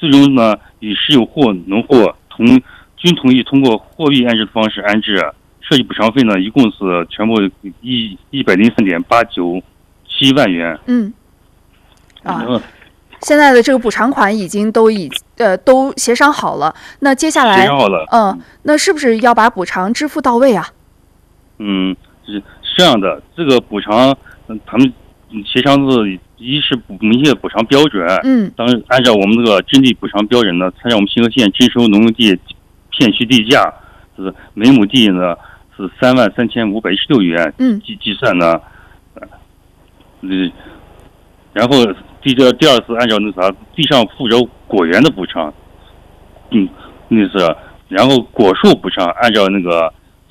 最终呢，与石油户、农户均同意通过货币安置的方式安置。设计补偿费呢，一共是全部103.897万元。 现在的这个补偿款已经都协商好了。那接下来协商好了， 那是不是要把补偿支付到位啊？ 是这样的，这个补偿，他们协商是一是明确补偿标准，当然按照我们这个征地补偿标准呢，参照我们新河县征收农用地片区地价是每亩地呢是33516元，计算呢，然后第二次按照地上附着果园的补偿，然后果树补偿按照那个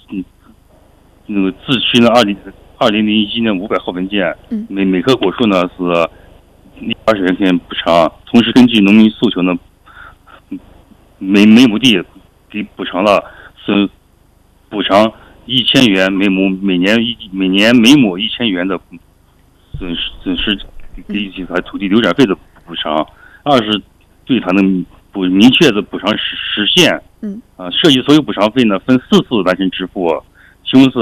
自区呢2001年500号文件，每棵果树呢是120元钱补偿，同时根据农民诉求呢，每亩地给补偿了是补偿1000元每亩，每年每亩1000元的损失给予他土地流转费的补偿。二是对他的明确的补偿时限，涉及所有补偿费呢分4次完成支付，其中是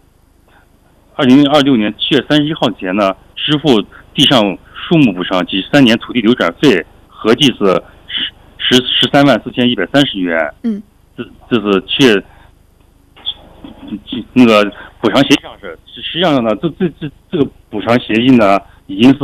2026年7月31号前呢支付地上树木补偿及3年土地流转费，合计是134130元。这是7月那个补偿协议上是，实际上呢，这个补偿协议呢，已经是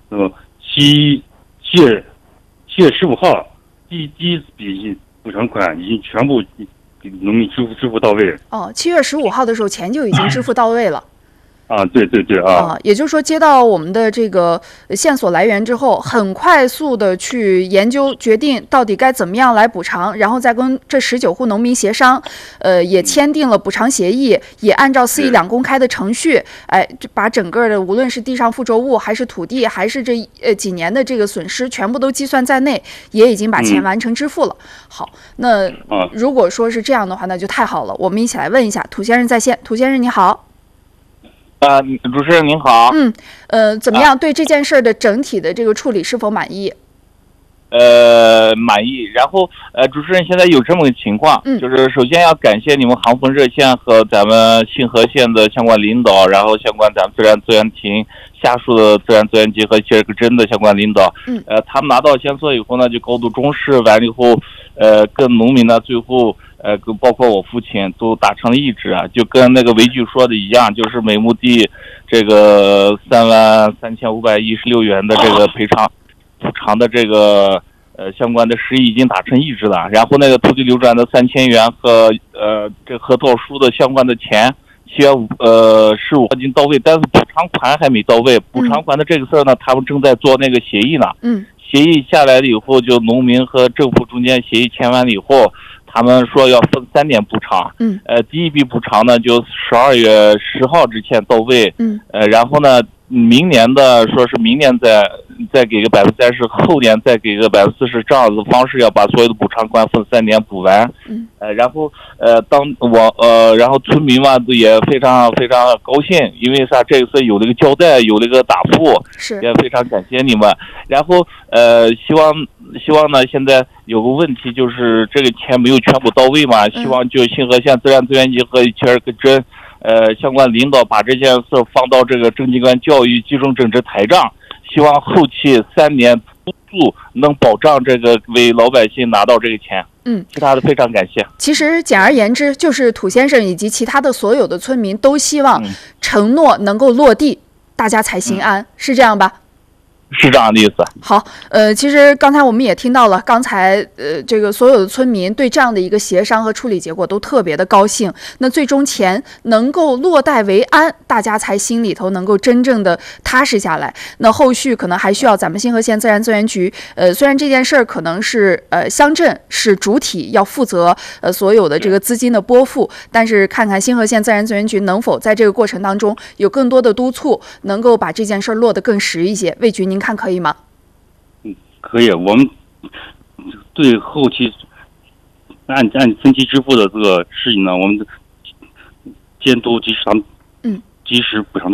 7月15号第一笔补偿款已经全部给农民支付到位。 7月15号的时候钱就已经支付到位了。 对也就是说接到我们的这个线索来源之后，很快速的去研究决定到底该怎么样来补偿，然后再跟这19户农民协商，也签订了补偿协议，也按照4议2公开的程序，把整个的无论是地上附着物还是土地还是这几年的这个损失全部都计算在内，也已经把钱完成支付了。好，那如果说是这样的话，那就太好了。我们一起来问一下涂先生在线。涂先生你好。 主持人您好。 怎么样？对这件事的整体的这个处理是否满意？ 满意。然后主持人现在有这么个情况，就是首先要感谢你们航风热线和咱们信河县的相关领导，然后相关咱们自然资源厅下属的自然资源局和这个镇的相关领导，他们拿到线索以后呢，就高度重视，完了以后，跟农民呢最后。包括我父亲都达成了一致啊，就跟那个维局说的一样，就是每亩地这个33516元的这个补偿的这个相关的事宜已经达成一致了。然后那个土地流转的3000元和这合作书的相关的钱7月15号已经到位，但是补偿款还没到位。补偿款的这个事儿呢，他们正在做那个协议呢。协议下来了以后，就农民和政府中间协议签完了以后。他们说要分3年补偿，第一笔补偿呢就12月10号之前到位，然后呢明年的说是明年再给个30%，后年再给个40%，这样子的方式要把所有的补偿款分3年补完。然后然后村民嘛也非常非常高兴，因为啥这次有了个交代，有了个答复，也非常感谢你们。然后希望呢现在有个问题就是这个钱没有全部到位嘛，希望就信河县自然资源局和12个镇相关领导把这件事放到这个政机关教育集中整治台上，希望后期3年督促能保障这个为老百姓拿到这个钱。其他的非常感谢。 其实简而言之，就是涂先生以及其他的所有的村民都希望承诺能够落地，大家才心安，是这样吧？ 是这样的意思。 好，其实刚才我们也听到了，刚才这个所有的村民对这样的一个协商和处理结果都特别的高兴。那最终钱能够落袋为安，大家才心里头能够真正的踏实下来。那后续可能还需要咱们信河县自然资源局，虽然这件事儿可能是乡镇是主体要负责所有的这个资金的拨付，但是看看信河县自然资源局能否在这个过程当中有更多的督促，能够把这件事儿落得更实一些。魏局您看可以吗？ 可以，我们对后期按分期支付的这个事情呢，我们监督及时补偿到位。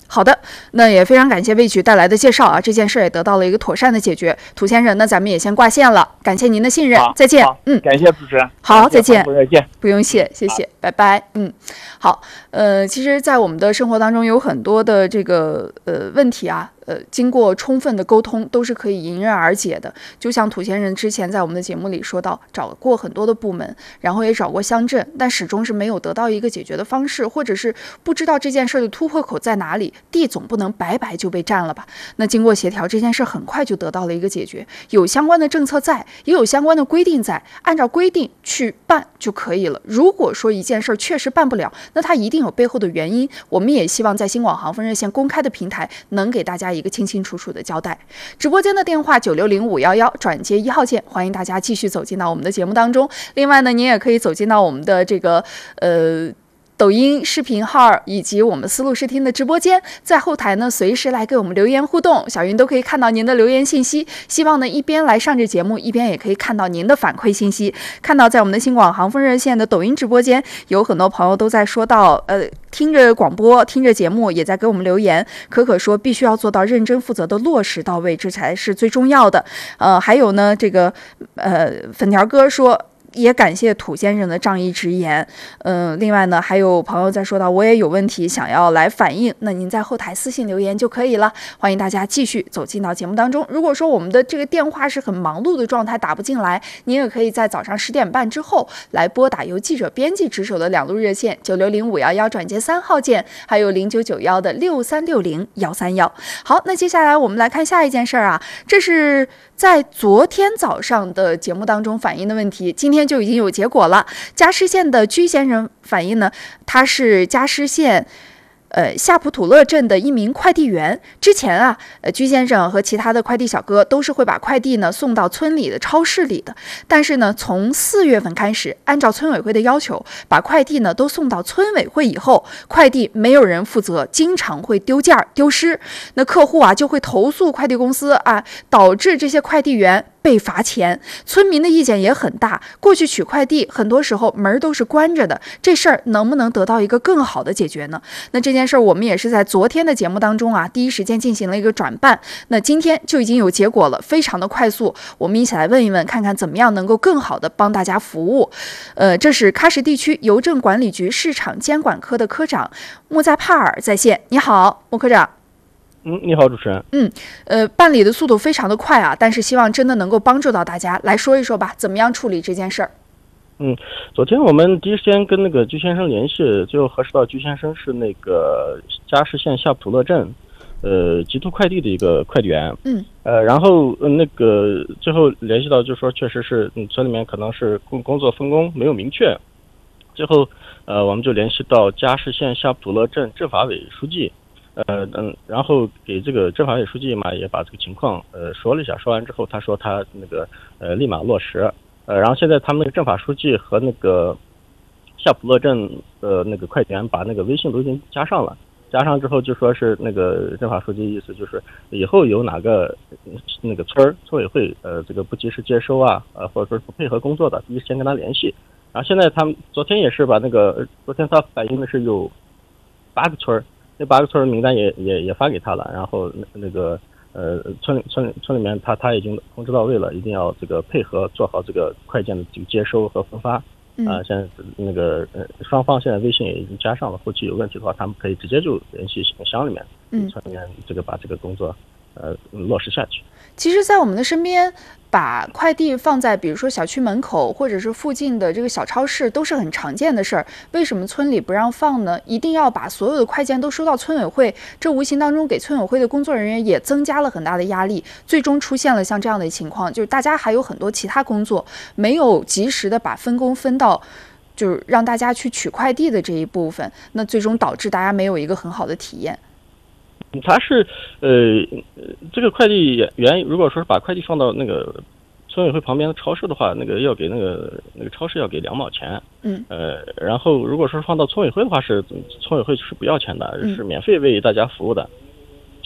好的，那也非常感谢魏局带来的介绍啊，这件事也得到了一个妥善的解决。涂先生，那咱们也先挂线了，感谢您的信任，再见。 感谢主持人。 好，再见。 不用谢，谢谢，拜拜。好，其实，在我们的生活当中有很多的这个问题啊。经过充分的沟通都是可以迎刃而解的。就像涂先生之前在我们的节目里说到，找过很多的部门，然后也找过乡镇，但始终是没有得到一个解决的方式，或者是不知道这件事的突破口在哪里。地总不能白白就被占了吧？那经过协调，这件事很快就得到了一个解决，有相关的政策在，也有相关的规定在，按照规定去办就可以了。如果说一件事确实办不了，那它一定有背后的原因。我们也希望在新广航分热线公开的平台能给大家一个清清楚楚的交代。直播间的电话960-511转接1号键，欢迎大家继续走进到我们的节目当中。另外呢，您也可以走进到我们的这个抖音视频号以及我们思路视听的直播间，在后台呢随时来给我们留言互动，小云都可以看到您的留言信息。希望呢一边来上这节目，一边也可以看到您的反馈信息。看到在我们的新广航分热线的抖音直播间，有很多朋友都在说到听着广播听着节目也在给我们留言。可说必须要做到认真负责的落实到位，这才是最重要的。还有呢这个粉条哥说也感谢涂先生的仗义直言。另外呢，还有朋友在说到我也有问题想要来反映，那您在后台私信留言就可以了。欢迎大家继续走进到节目当中。如果说我们的这个电话是很忙碌的状态打不进来，您也可以在早上10点半之后来拨打由记者编辑值守的2路热线960-511转接3号键，还有0991的6360-131。好，那接下来我们来看下一件事啊，这是在昨天早上的节目当中反映的问题，今天就已经有结果了。嘉施县的居先生反映呢，他是嘉施县夏普土勒镇的一名快递员。之前啊，居先生和其他的快递小哥都是会把快递呢送到村里的超市里的。但是呢，从4月份开始，按照村委会的要求，把快递呢都送到村委会以后，快递没有人负责，经常会丢件丢失。那客户啊就会投诉快递公司啊，导致这些快递员被罚钱。村民的意见也很大，过去取快递很多时候门都是关着的，这事儿能不能得到一个更好的解决呢？那这件事儿我们也是在昨天的节目当中啊，第一时间进行了一个转办，那今天就已经有结果了，非常的快速。我们一起来问一问，看看怎么样能够更好的帮大家服务。这是喀什地区邮政管理局市场监管科的科长穆扎帕尔在线。你好，穆科长。 你好，主持人。 办理的速度非常的快啊，但是希望真的能够帮助到大家。来说一说吧，怎么样处理这件事儿？ 昨天我们第一时间跟那个居先生联系，最后核实到居先生是那个嘉施县夏普土勒镇极兔快递的一个快递员。然后那个最后联系到就是说确实是村里面可能是工作分工没有明确。最后我们就联系到嘉施县夏普土勒镇政法委书记。然后给这个政法委书记嘛，也把这个情况说了一下。说完之后，他说他那个立马落实。然后现在他们那个政法书记和那个夏普勒镇的那个快递员把那个微信都已经加上了。加上之后就说是那个政法书记意思就是以后有哪个那个村委会这个不及时接收啊，或者说不配合工作的，第一时间跟他联系。然后现在他们昨天也是把那个昨天他反映的是有8个村。那8个村的名单也发给他了，然后那个村里面他已经通知到位了，一定要这个配合做好这个快件的这个接收和分发。现在那个双方现在微信也已经加上了，后期有问题的话，他们可以直接就联系乡里面，村里面这个把这个工作落实下去。 其实，在我们的身边，把快递放在比如说小区门口或者是附近的这个小超市都是很常见的事儿。为什么村里不让放呢？一定要把所有的快件都收到村委会，这无形当中给村委会的工作人员也增加了很大的压力，最终出现了像这样的情况，就是大家还有很多其他工作没有及时的把分工分到就是让大家去取快递的这一部分，那最终导致大家没有一个很好的体验。 他是这个快递员如果说是把快递放到那个村委会旁边的超市的话，那个要给那个超市要给2毛钱。然后如果说是放到村委会的话，是村委会是不要钱的，是免费为大家服务的。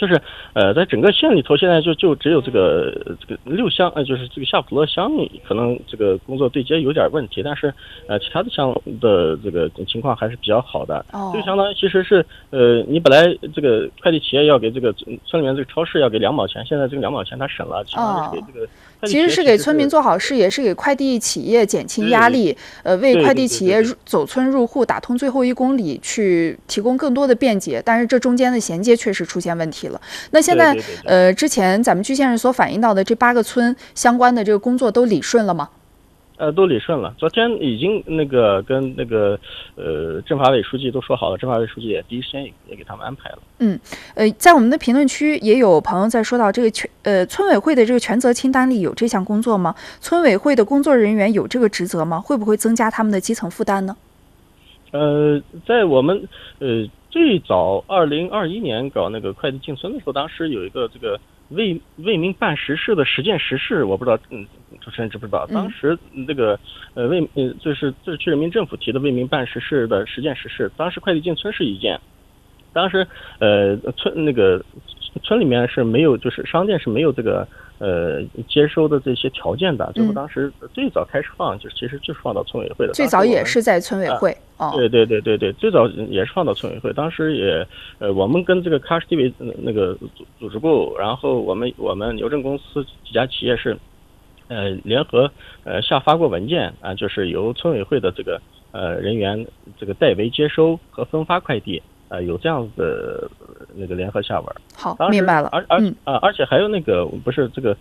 就是在整个县里头，现在就只有这个6乡，就是这个夏普勒乡可能这个工作对接有点问题，但是其他的乡的这个情况还是比较好的。就相当于其实是你本来这个快递企业要给这个村里面这个超市要给2毛钱，现在这个2毛钱它省了，相当于是给这个。 其实是给村民做好事，也是给快递企业减轻压力，为快递企业走村入户、打通最后1公里去提供更多的便捷。但是这中间的衔接确实出现问题了。那现在之前咱们居先生所反映到的这8个村相关的这个工作都理顺了吗？ 都理顺了。昨天已经跟政法委书记都说好了，政法委书记也第一时间也给他们安排了。 在我们的评论区也有朋友在说到这个村委会的这个权责清单里有这项工作吗？村委会的工作人员有这个职责吗？会不会增加他们的基层负担呢？ 在我们最早2021年搞那个快递进村的时候，当时有一个这个为民办实事的实践实事，我不知道主持人知不知道？当时这个就是自治区人民政府提的为民办实事的实践实事，当时快递进村是一件，当时村里面是没有，就是商店是没有这个接收的这些条件的，最后当时最早开始放，其实就是放到村委会的。 最早也是在村委会。 对，最早也是放到村委会。当时也我们跟这个喀什地委那个组织部，然后我们邮政公司几家企业是联合下发过文件啊，就是由村委会的这个人员这个代为接收和分发快递。有这样子的那个联合下文。 好，明白了。 而且还有那个不是这个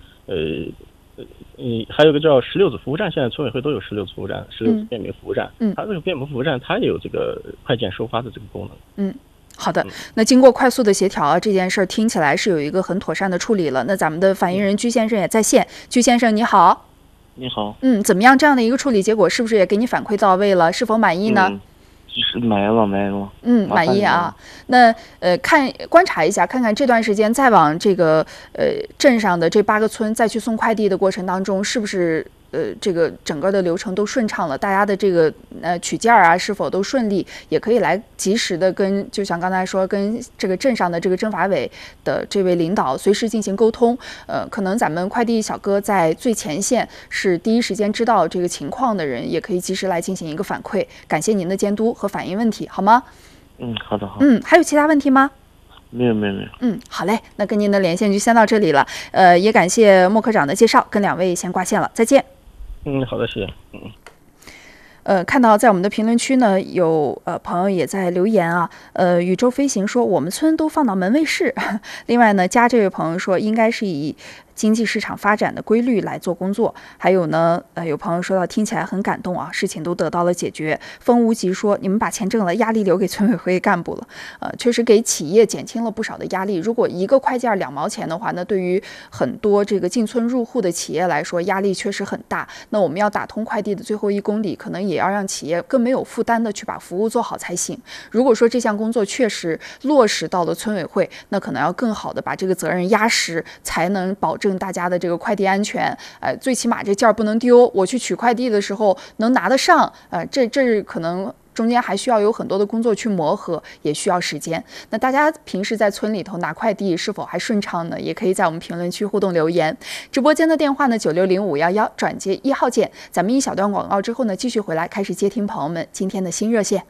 还有个叫16子服务站，现在村委会都有16子服务站，16子便民服务站。它这个便民服务站它也有这个快件收发的这个功能。 好的，那经过快速的协调啊，这件事听起来是有一个很妥善的处理了。那咱们的反映人居先生也在线，居先生你好。 你好。 怎么样？这样的一个处理结果是不是也给你反馈到位了？是否满意呢？ 是满意啊。 那观察一下，看看这段时间再往这个镇上的这8个村再去送快递的过程当中，是不是这个整个的流程都顺畅了？大家的这个取件啊是否都顺利？也可以来及时的就像刚才说，跟这个镇上的这个政法委的这位领导随时进行沟通。可能咱们快递小哥在最前线是第一时间知道这个情况的人，也可以及时来进行一个反馈。感谢您的监督和反映问题，好吗？ 好的。 还有其他问题吗？ 没有。 好嘞，那跟您的连线就先到这里了。也感谢莫科长的介绍，跟2位先挂线了，再见。 好的，谢谢。 看到在我们的评论区呢，有朋友也在留言啊。宇宙飞行说我们村都放到门卫室。另外呢，这位朋友说应该是以经济市场发展的规律来做工作。还有呢，有朋友说到听起来很感动啊，事情都得到了解决。风无极说你们把钱挣了，压力留给村委会干部了。确实给企业减轻了不少的压力。如果一个快件2毛钱的话，那对于很多这个进村入户的企业来说，压力确实很大。那我们要打通快递的最后1公里，可能也要让企业更没有负担的去把服务做好才行。如果说这项工作确实落实到了村委会，那可能要更好的把这个责任压实，才能保证大家的这个快递安全。最起码这件不能丢，我去取快递的时候能拿得上。这可能中间还需要有很多的工作去磨合，也需要时间。那大家平时在村里头拿快递是否还顺畅呢？也可以在我们评论区互动留言。直播间的电话呢960511，转接1号键。咱们一小段广告之后呢，继续回来开始接听朋友们今天的新热线。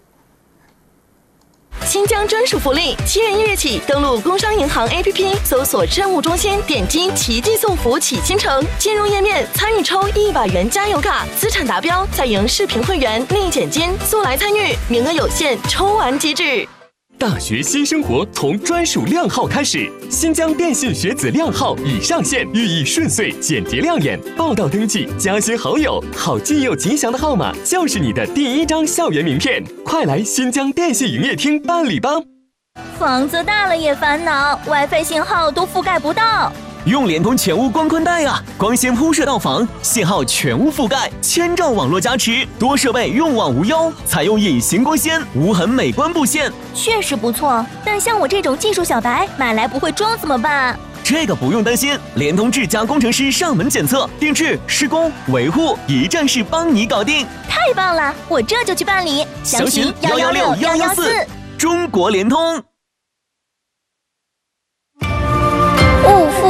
新疆专属福利，7月1日起，登录工商银行 APP， 搜索政务中心，点击奇迹送福启新城，进入页面参与抽100元加油卡，资产达标再赢视频会员立减金，速来参与，名额有限，抽完即止。 大学新生活从专属靓号开始，新疆电信学子靓号已上线，寓意顺遂、简洁亮眼。报到登记，加些好友，好记又吉祥的号码就是你的第1张校园名片。快来新疆电信营业厅办理吧！ 房子大了也烦恼 ，WiFi 信号都覆盖不到。 用联通全屋光宽带啊，光纤铺设到房，信号全屋覆盖，1000兆网络加持，多设备用网无忧，采用隐形光纤，无痕美观布线， 确实不错。但像我这种技术小白，买来不会装怎么办？ 这个不用担心，联通智家工程师上门检测、定制、施工、维护，一站式帮你搞定。 太棒了，我这就去办理。 详询116-114，中国联通。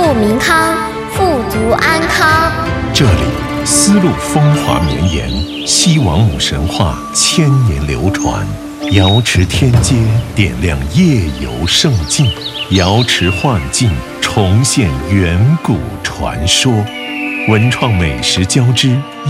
富民康，富足安康。 这里丝路风华绵延，西王母神话千年流传。瑶池天街点亮夜游胜境，瑶池幻境重现远古传说，文创美食交织。